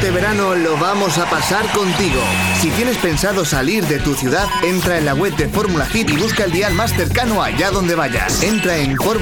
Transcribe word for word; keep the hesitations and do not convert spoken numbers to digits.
Este verano lo vamos a pasar contigo. Si tienes pensado salir de tu ciudad, entra en la web de Fórmula Hit y busca el dial más cercano allá donde vayas. Entra en Fórmula